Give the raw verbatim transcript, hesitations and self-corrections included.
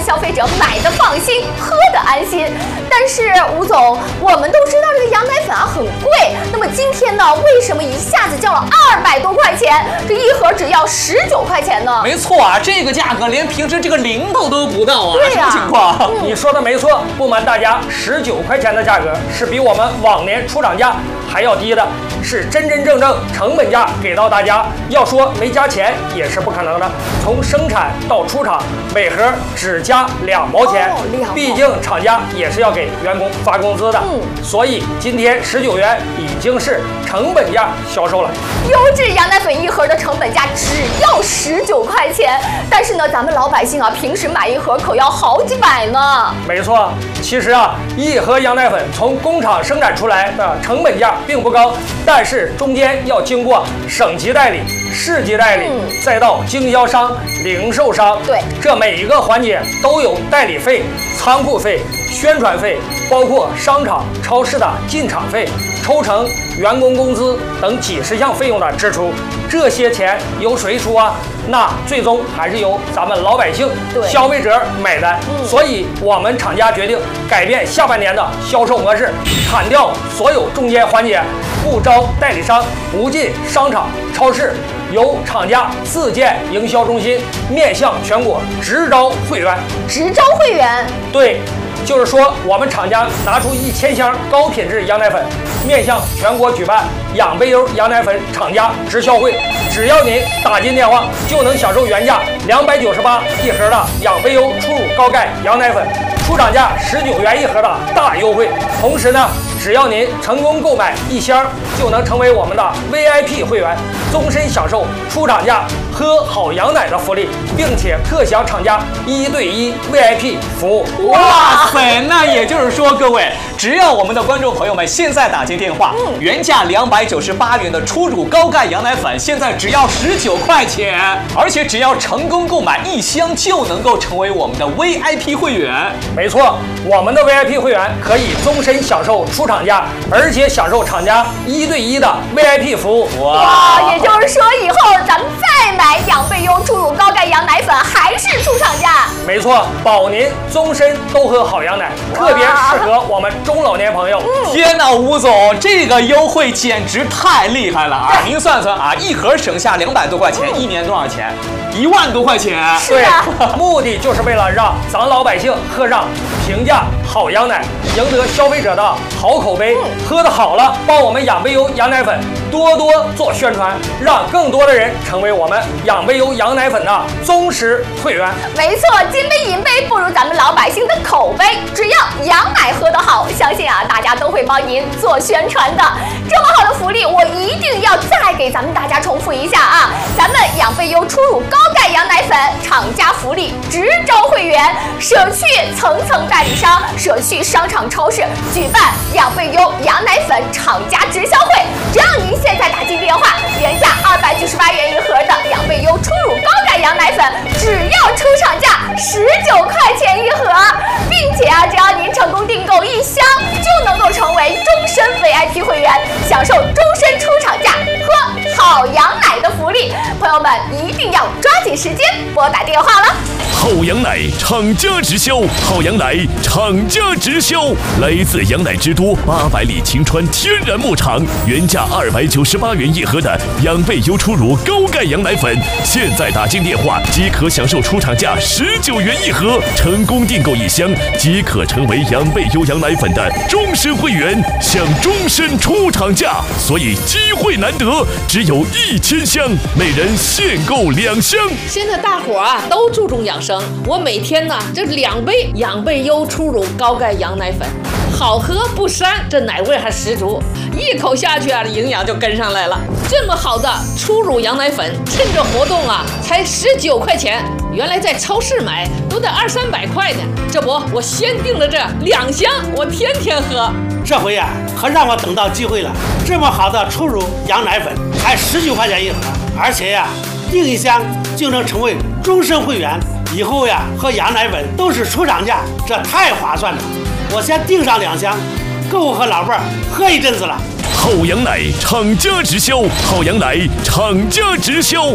消费者买的放心，喝的安心。但是吴总，我们都知道这个羊奶粉啊很贵，那么今天呢，为什么一下子降了二百多块钱？这一盒只要十九块钱呢？ 没错啊，这个价格连平时这个零头都不到啊！ 对呀、 什么情况？ 嗯、你说的没错，不瞒大家，十九块钱的价格是比我们往年出厂价还要低的，是真真正正成本价给到大家。要说没加钱也是不可能的，从生产到出厂，每盒只加两毛钱， 哦、两毛毕竟厂家也是要给员工发工资的。嗯，所以今天十九元已经是成本价销售了。 优质羊奶粉一盒的成本价只要十九块钱，但是呢，咱们老百姓啊，平时买一盒可要好几百呢。 没错，其实啊，一盒羊奶粉从工厂生产出来的成本价并不高，但是中间要经过省级代理、市级代理，嗯、再到经销商、零售商， 对， 这每一个环节都有代理费、仓库费、宣传费，包括商场、超市的进场费、抽成、员工工资等几十项费用的支出。这些钱由谁出啊？那最终还是由咱们老百姓、消费者买单。嗯、所以，我们厂家决定改变下半年的销售模式，砍掉所有中间环节，不招代理商，不进商场、超市，由厂家自建营销中心，面向全国，直招会员。 直招会员？ 对。就是说，我们厂家拿出一千箱高品质羊奶粉，面向全国举办养贝优羊奶粉厂家直销会。只要您打进电话，就能享受原价两百九十八一盒的养贝优初乳高钙羊奶粉，出厂价十九元一盒的大优惠。同时呢，只要您成功购买一箱，就能成为我们的 V I P 会员，终身享受出厂价喝好羊奶的福利，并且特享厂家一对一 V I P 服务。 哇塞，那也就是说，各位，只要我们的观众朋友们现在打进电话，嗯、原价两百九十八元的初乳高钙羊奶粉，现在只要十九块钱，而且只要成功购买一箱，就能够成为我们的 V I P 会员。 没错，我们的 V I P 会员可以终身享受出厂价，而且享受厂家一对一的 V I P 服务。 哇，哇也就是说，以后咱们再买养贝优初乳高钙羊奶粉还是出厂价。 没错，保您终身都喝好羊奶，特别适合我们中老年朋友。 嗯、天哪，吴总，这个优惠简直太厉害了啊！您算算啊，一盒省下两百多块钱，嗯、一年多少钱？一万多块钱。 是啊， 对，目的就是为了让咱老百姓喝上平价好羊奶，赢得消费者的好口碑。嗯、喝得好了，帮我们养贝优羊奶粉多多做宣传，让更多的人成为我们养贝优羊奶粉的忠实会员。 没错，金杯银杯不如咱们老百姓的口碑，只要羊奶喝得好，相信啊大家都会帮您做宣传的。这么好的福利，我一定要再给咱们大家重复一下啊！咱们养贝优初乳高钙羊奶粉厂家福利直招会员，舍去层层代理商，舍去商场超市，举办养贝优羊奶粉厂家直销会。只要您现在打进电话，原价二百九十八元一盒的养贝优初乳高钙羊奶粉，只要出厂价十九块钱一盒，并且啊，只要您成功订购一箱，就能够成为终身 V I P 会员，享受终身出厂价喝好羊奶的福利。朋友们一定要抓紧时间拨打电话了。 好羊奶厂家直销，好羊奶厂家直销，来自羊奶之都八百里晴川天然牧场，原价二百九十八元一盒的养贝优初乳高钙羊奶粉，现在打进电话即可享受出厂价十九元一盒，成功订购一箱即可成为养贝优羊奶粉的终身会员，享终身出厂价，所以机会难得，只有一千箱，每人限购两箱。 现在大伙啊都注重养生，我每天呢这两杯养贝优初乳高钙羊奶粉，好喝不膻，这奶味还十足，一口下去啊，营养就跟上来了。这么好的初乳羊奶粉，趁着活动啊，才十九块钱，原来在超市买都得二三百块呢。这不，我先订了这两箱，我天天喝。 这回呀、啊，可让我等到机会了。这么好的初乳羊奶粉，才十九块钱一盒，而且呀，订一箱就能成为终身会员。以后呀，喝羊奶粉都是出厂价，这太划算了。我先订上两箱，够我和老伴儿喝一阵子了。 好羊奶厂家直销，好羊奶厂家直销。